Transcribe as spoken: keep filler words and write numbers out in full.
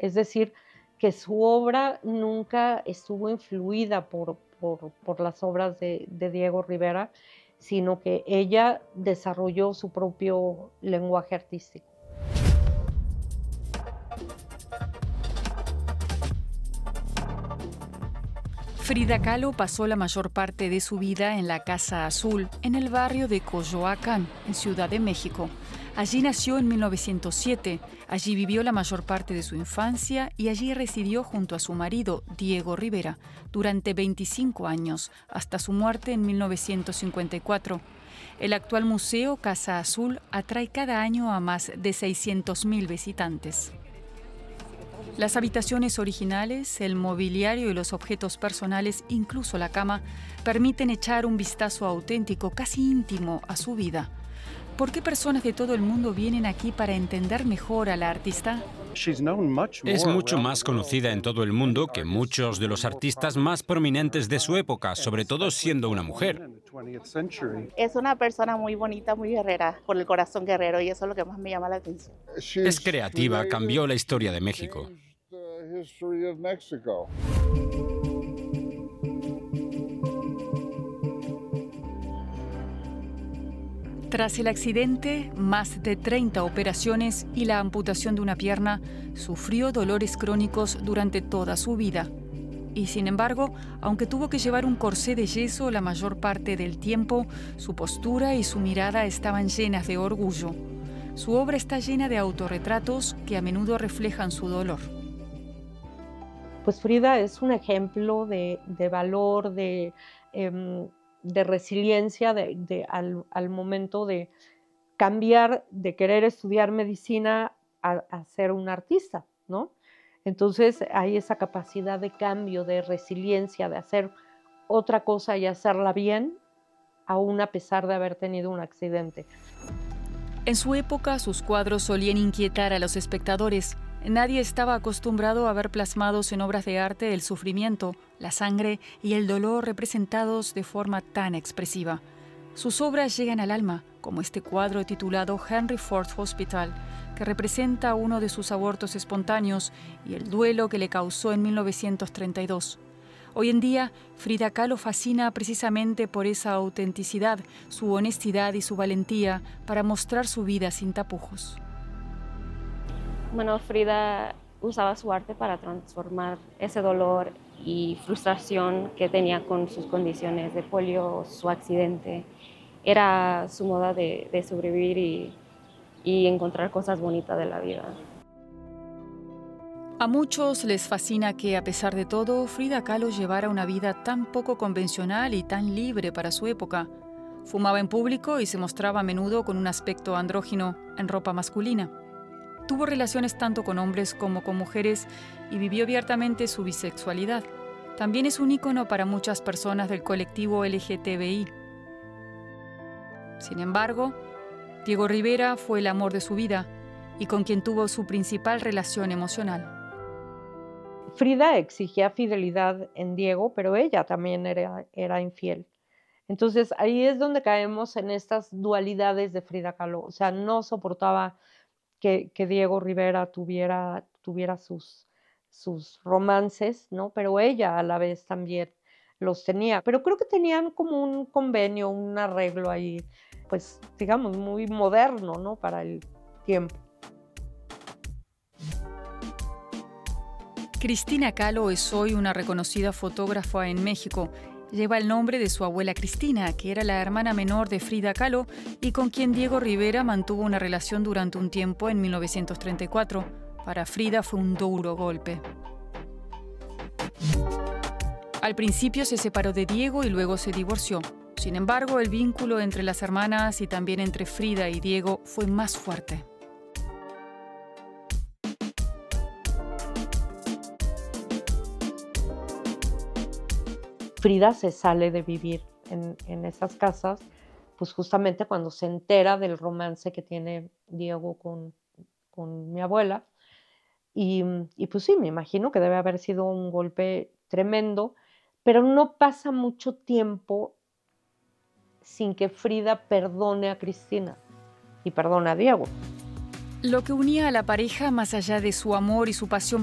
Es decir, que su obra nunca estuvo influida por, por, por las obras de, de Diego Rivera, sino que ella desarrolló su propio lenguaje artístico. Frida Kahlo pasó la mayor parte de su vida en la Casa Azul, en el barrio de Coyoacán, en Ciudad de México. Allí nació en mil novecientos siete, allí vivió la mayor parte de su infancia y allí residió junto a su marido, Diego Rivera, durante veinticinco años, hasta su muerte en mil novecientos cincuenta y cuatro. El actual museo Casa Azul atrae cada año a más de seiscientos mil visitantes. Las habitaciones originales, el mobiliario y los objetos personales, incluso la cama, permiten echar un vistazo auténtico, casi íntimo, a su vida. ¿Por qué personas de todo el mundo vienen aquí para entender mejor a la artista? Es mucho más conocida en todo el mundo que muchos de los artistas más prominentes de su época, sobre todo siendo una mujer. Es una persona muy bonita, muy guerrera, con el corazón guerrero, y eso es lo que más me llama la atención. Es creativa, cambió la historia de México. Tras el accidente, más de treinta operaciones y la amputación de una pierna, sufrió dolores crónicos durante toda su vida. Y sin embargo, aunque tuvo que llevar un corsé de yeso la mayor parte del tiempo, su postura y su mirada estaban llenas de orgullo. Su obra está llena de autorretratos que a menudo reflejan su dolor. Pues Frida es un ejemplo de, de valor, de... Eh, de resiliencia de, de, al, al momento de cambiar, de querer estudiar medicina a, a ser un artista, ¿no? Entonces hay esa capacidad de cambio, de resiliencia, de hacer otra cosa y hacerla bien, aún a pesar de haber tenido un accidente. En su época, sus cuadros solían inquietar a los espectadores. Nadie estaba acostumbrado a ver plasmados en obras de arte el sufrimiento, la sangre y el dolor representados de forma tan expresiva. Sus obras llegan al alma, como este cuadro titulado Henry Ford Hospital, que representa uno de sus abortos espontáneos y el duelo que le causó en mil novecientos treinta y dos. Hoy en día, Frida Kahlo fascina precisamente por esa autenticidad, su honestidad y su valentía para mostrar su vida sin tapujos. Bueno, Frida usaba su arte para transformar ese dolor y frustración que tenía con sus condiciones de polio, su accidente. Era su modo de, de sobrevivir y, y encontrar cosas bonitas de la vida. A muchos les fascina que, a pesar de todo, Frida Kahlo llevara una vida tan poco convencional y tan libre para su época. Fumaba en público y se mostraba a menudo con un aspecto andrógino en ropa masculina. Tuvo relaciones tanto con hombres como con mujeres y vivió abiertamente su bisexualidad. También es un ícono para muchas personas del colectivo L G T B I. Sin embargo, Diego Rivera fue el amor de su vida y con quien tuvo su principal relación emocional. Frida exigía fidelidad en Diego, pero ella también era, era infiel. Entonces ahí es donde caemos en estas dualidades de Frida Kahlo. O sea, no soportaba Que, que Diego Rivera tuviera, tuviera sus, sus romances, ¿no? Pero ella a la vez también los tenía. Pero creo que tenían como un convenio, un arreglo ahí, pues digamos, muy moderno, ¿no? Para el tiempo. Cristina Kahlo es hoy una reconocida fotógrafa en México. Lleva el nombre de su abuela Cristina, que era la hermana menor de Frida Kahlo y con quien Diego Rivera mantuvo una relación durante un tiempo en mil novecientos treinta y cuatro. Para Frida fue un duro golpe. Al principio se separó de Diego y luego se divorció. Sin embargo, el vínculo entre las hermanas y también entre Frida y Diego fue más fuerte. Frida se sale de vivir en, en esas casas, pues justamente cuando se entera del romance que tiene Diego con, con mi abuela. Y, y pues sí, me imagino que debe haber sido un golpe tremendo, pero no pasa mucho tiempo sin que Frida perdone a Cristina y perdone a Diego. Lo que unía a la pareja, más allá de su amor y su pasión